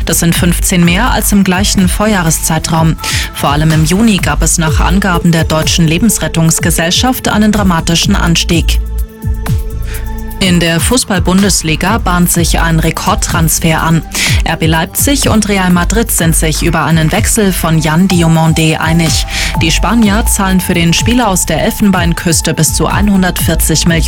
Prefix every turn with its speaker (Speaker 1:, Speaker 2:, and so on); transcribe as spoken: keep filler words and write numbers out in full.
Speaker 1: Das sind fünfzehn mehr als im gleichen Vorjahreszeitraum. Vor allem im Juni gab es nach Angaben der Deutschen Lebensrettungsgesellschaft einen dramatischen Anstieg. In der Fußball-Bundesliga bahnt sich ein Rekordtransfer an. R B Leipzig und Real Madrid sind sich über einen Wechsel von Yan Diomandé einig. Die Spanier zahlen für den Spieler aus der Elfenbeinküste bis zu hundertvierzig Millionen